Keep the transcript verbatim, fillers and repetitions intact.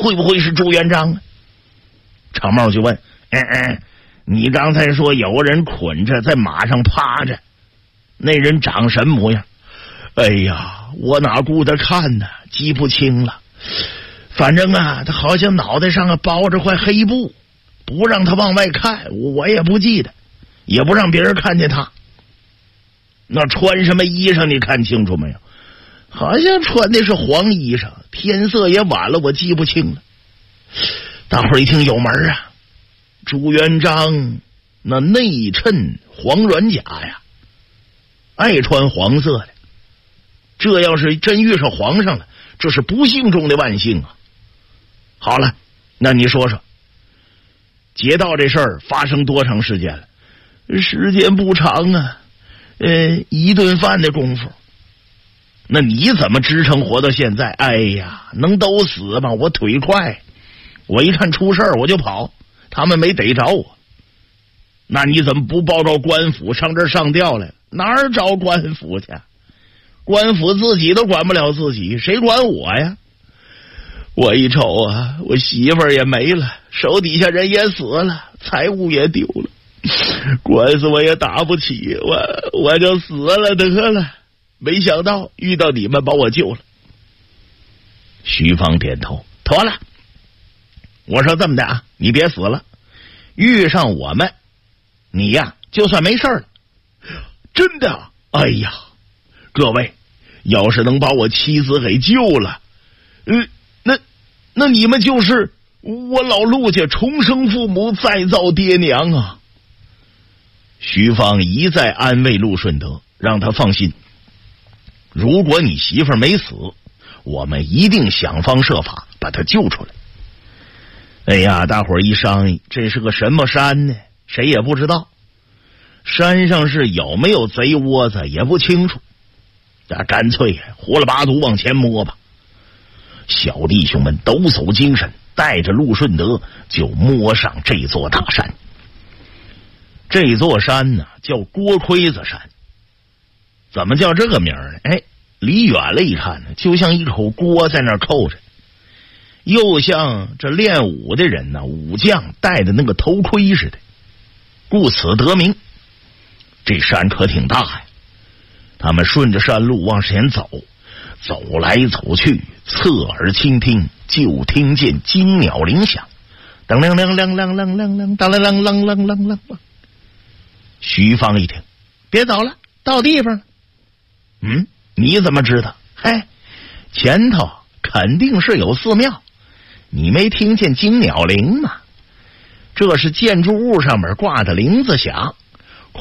会不会是朱元璋啊？长帽就问：嗯嗯，你刚才说有人捆着在马上趴着，那人长什么模样？哎呀，我哪顾得看呢，记不清了。反正啊，他好像脑袋上啊包着块黑布，不让他往外看，我也不记得，也不让别人看见他。那穿什么衣裳你看清楚没有？好像穿的是黄衣裳，天色也晚了，我记不清了。大伙儿一听有门啊，朱元璋那内衬黄软甲呀，爱穿黄色的，这要是真遇上皇上了，这是不幸中的万幸啊。好了，那你说说，劫道这事儿发生多长时间了？时间不长啊，呃，一顿饭的功夫。那你怎么支撑活到现在？哎呀，能都死吗？我腿快，我一看出事儿我就跑，他们没逮着我。那你怎么不报告官府上这儿上吊来？哪儿找官府去？官府自己都管不了自己，谁管我呀？我一瞅啊，我媳妇儿也没了，手底下人也死了，财物也丢了，官司我也打不起，我我就死了得了。没想到遇到你们把我救了。徐芳点头，妥了。我说这么的啊，你别死了，遇上我们，你呀就算没事了。真的？哎呀，各位，要是能把我妻子给救了，嗯，那那你们就是我老陆家重生父母，再造爹娘啊。徐芳一再安慰陆顺德，让他放心，如果你媳妇儿没死，我们一定想方设法把她救出来。哎呀，大伙儿一商议，这是个什么山呢？谁也不知道，山上是有没有贼窝子也不清楚，那干脆胡了八毒往前摸吧。小弟兄们抖擞精神，带着陆顺德就摸上这座大山。这座山呢叫锅盔子山。怎么叫这个名儿呢？哎，离远了一看呢，就像一口锅在那儿扣着，又像这练武的人呢，武将戴的那个头盔似的，故此得名。这山可挺大呀，他们顺着山路往前走，走来走去，侧耳倾听，就听见惊鸟铃响，当啷啷啷啷啷啷啷，当啷啷啷啷啷啷啷。徐芳一听，别走了，到地方了。嗯，你怎么知道？嘿，前头肯定是有寺庙，你没听见惊鸟铃吗？这是建筑物上面挂的铃子响，